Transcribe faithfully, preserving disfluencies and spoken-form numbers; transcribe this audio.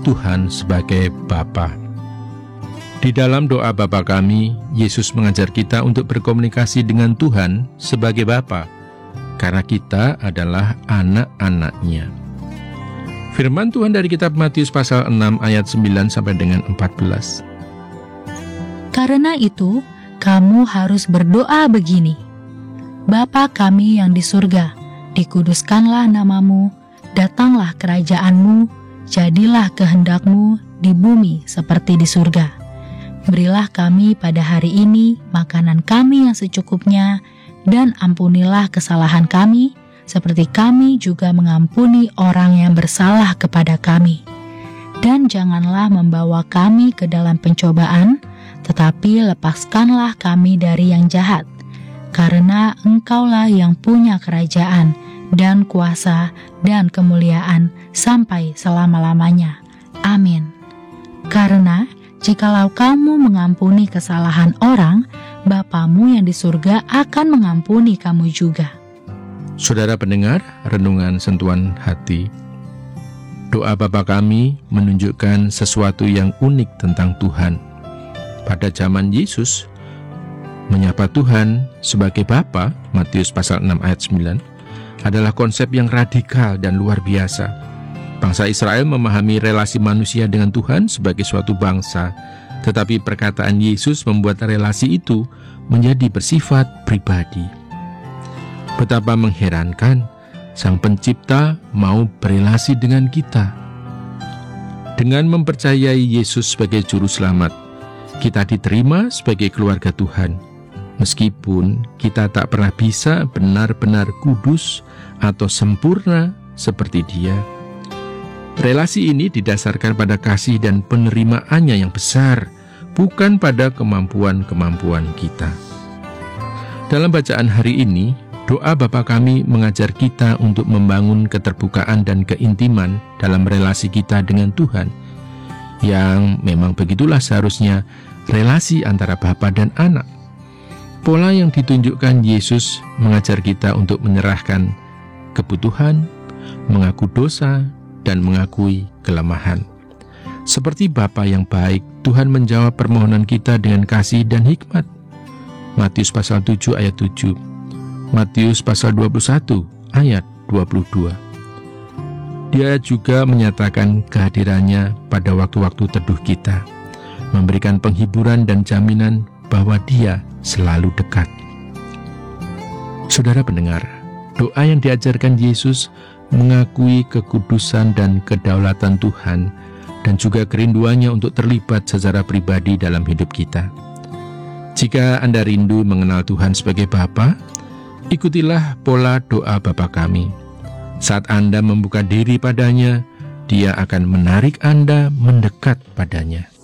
Tuhan sebagai Bapa. Di dalam doa Bapa kami, Yesus mengajar kita untuk berkomunikasi dengan Tuhan sebagai Bapa, karena kita adalah anak-anak-Nya. Firman Tuhan dari kitab Matius pasal enam ayat sembilan sampai dengan empat belas. Karena itu, kamu harus berdoa begini: Bapa kami yang di surga, dikuduskanlah namamu, datanglah kerajaanmu, jadilah kehendak-Mu di bumi seperti di surga. Berilah kami pada hari ini makanan kami yang secukupnya, dan ampunilah kesalahan kami, seperti kami juga mengampuni orang yang bersalah kepada kami. Dan janganlah membawa kami ke dalam pencobaan, tetapi lepaskanlah kami dari yang jahat. Karena Engkaulah yang punya kerajaan, dan kuasa, dan kemuliaan, sampai selama-lamanya. Amin. Karena jikalau kamu mengampuni kesalahan orang, Bapamu yang di surga akan mengampuni kamu juga. Saudara pendengar, renungan sentuhan hati. Doa Bapa kami menunjukkan sesuatu yang unik tentang Tuhan. Pada zaman Yesus, menyapa Tuhan sebagai Bapa, Matius pasal enam ayat sembilan, adalah konsep yang radikal dan luar biasa. Bangsa Israel memahami relasi manusia dengan Tuhan sebagai suatu bangsa, tetapi perkataan Yesus membuat relasi itu menjadi bersifat pribadi. Betapa mengherankan, Sang Pencipta mau berelasi dengan kita. Dengan mempercayai Yesus sebagai Juru Selamat, kita diterima sebagai keluarga Tuhan. Meskipun kita tak pernah bisa benar-benar kudus atau sempurna seperti Dia. Relasi ini didasarkan pada kasih dan penerimaannya yang besar, bukan pada kemampuan-kemampuan kita. Dalam bacaan hari ini, doa Bapa kami mengajar kita untuk membangun keterbukaan dan keintiman dalam relasi kita dengan Tuhan, yang memang begitulah seharusnya relasi antara Bapa dan anak. Pola yang ditunjukkan Yesus mengajar kita untuk menyerahkan kebutuhan, mengaku dosa, dan mengakui kelemahan. Seperti Bapa yang baik, Tuhan menjawab permohonan kita dengan kasih dan hikmat. Matius pasal tujuh ayat tujuh, Matius pasal dua puluh satu ayat dua puluh dua. Dia juga menyatakan kehadirannya pada waktu-waktu teduh kita, memberikan penghiburan dan jaminan bahwa Dia selalu dekat. Saudara pendengar, doa yang diajarkan Yesus mengakui kekudusan dan kedaulatan Tuhan, dan juga kerinduannya untuk terlibat secara pribadi dalam hidup kita. Jika Anda rindu mengenal Tuhan sebagai Bapa, ikutilah pola doa Bapa kami. Saat Anda membuka diri padanya, Dia akan menarik Anda mendekat padanya.